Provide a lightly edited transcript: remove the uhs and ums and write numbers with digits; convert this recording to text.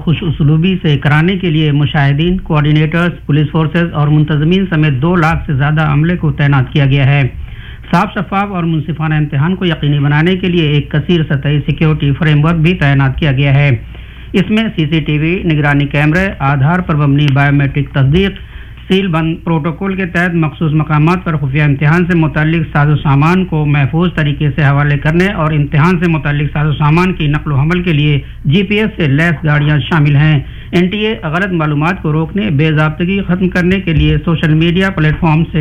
खुश उसलूबी से कराने के लिए मुशाहिदीन, कोऑर्डिनेटर्स, पुलिस फोर्सेज और मुंतजमीन समेत 2 लाख से ज्यादा अमले को तैनात किया गया है। साफ शफाफ और मुनसिफाना इम्तिहान को यकीनी बनाने के लिए एक कसीर सतही सिक्योरिटी फ्रेमवर्क भी तैनात किया गया है। इसमें CCTV, निगरानी कैमरे, आधार पर मबनी बायोमेट्रिक तस्दीक, सील बंद प्रोटोकॉल के तहत मखसूस मकामात पर खुफिया इम्तिहान से मुतल्लिक साजो सामान को महफूज तरीके से हवाले करने और इम्तिहान से मुतल्लिक साजो सामान की नकलो हमल के लिए GPS से लैस गाड़ियां शामिल हैं। NTA गलत मालूमात को रोकने, बेज़ाब्तगी खत्म करने के लिए सोशल मीडिया प्लेटफॉर्म से